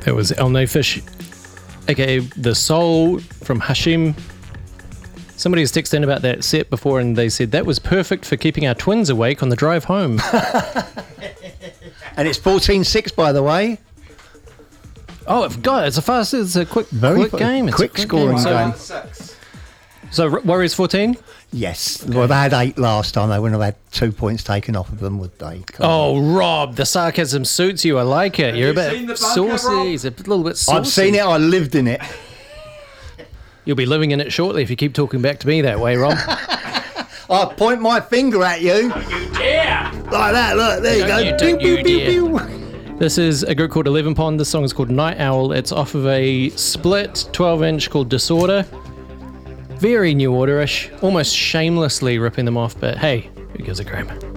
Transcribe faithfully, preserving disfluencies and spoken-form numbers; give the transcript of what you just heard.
That was Elnay Fish, aka The Soul from Hashim. Somebody has texted in about that set before and they said that was perfect for keeping our twins awake on the drive home. And it's fourteen six, by the way. Oh, God, it's a fast, it's a quick, Very quick quick, game. It's quick a quick scoring game. game. So, so Warriors fourteen? Yes. Well, they had eight last time. They wouldn't have had two points taken off of them, would they? Come Oh, on. Rob, the sarcasm suits you. I like it. Have You're you a bit seen the bunker, saucy. Rob? He's a little bit saucy. I've seen it. I lived in it. You'll be living in it shortly if you keep talking back to me that way, Rob. I point my finger at you. You dare! Like that. Look, there you Don't go. you- Pew, don't you pew, dare. pew, pew. This is a group called Eleven Pond. This song is called Night Owl. It's off of a split twelve inch called Disorder. Very New Order-ish. Almost shamelessly ripping them off, but hey, who gives a crap?